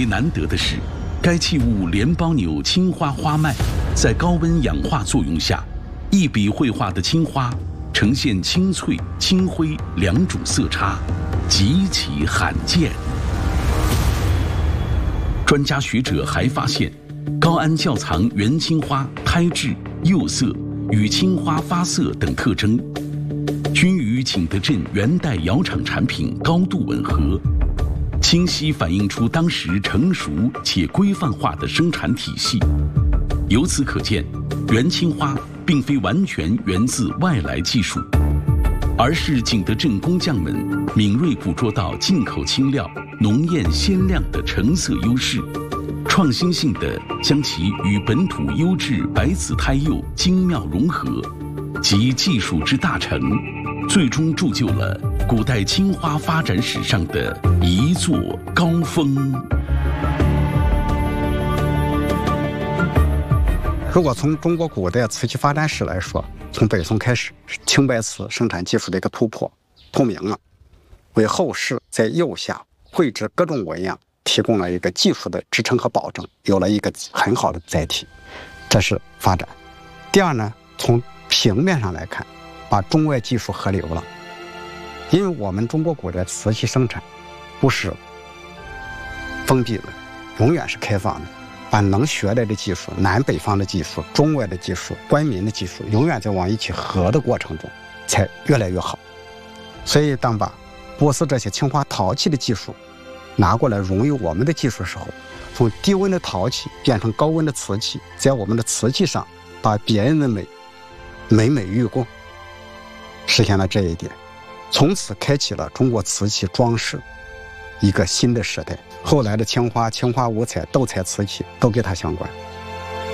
其难得的是，该器物连包纽青花花脉，在高温氧化作用下，一笔绘画的青花呈现青翠、青灰两种色差，极其罕见。专家学者还发现，高安窖藏原青花胎质、釉色与青花发色等特征，均与景德镇元代窑厂产品高度吻合，清晰反映出当时成熟且规范化的生产体系。由此可见，原青花并非完全源自外来技术，而是景德镇工匠们敏锐捕捉到进口青料浓艳鲜亮的成色优势，创新性地将其与本土优质白子胎釉精妙融合，集技术之大成，最终铸就了古代青花发展史上的一座高峰。 如果从中国古代瓷器发展史来说，从北宋开始是青白瓷生产技术的一个突破，透明了，为后世在釉下绘制各种纹样提供了一个技术的支撑和保证，有了一个很好的载体，这是发展。第二呢，从平面上来看，把中外技术合流了，因为我们中国古代瓷器生产不是封闭的，永远是开放的，把能学来的技术、南北方的技术、中外的技术、官民的技术，永远在往一起合的过程中才越来越好。所以当把波斯这些青花陶器的技术拿过来融于我们的技术的时候，从低温的陶器变成高温的瓷器，在我们的瓷器上把别人的美美与共，实现了这一点，从此开启了中国瓷器装饰一个新的时代。后来的青花五彩、斗彩瓷器都跟它相关。